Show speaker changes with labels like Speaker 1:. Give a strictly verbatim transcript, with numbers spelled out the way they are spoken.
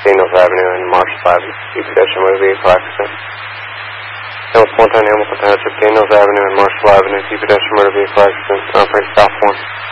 Speaker 1: Daniels Avenue and Marshall Avenue. Two pedestrian motor vehicle accident. Hamilton, Montana, Hamilton Township, Daniels Avenue and Marshall Avenue. Two pedestrian motor vehicle accident. Operator, stop one.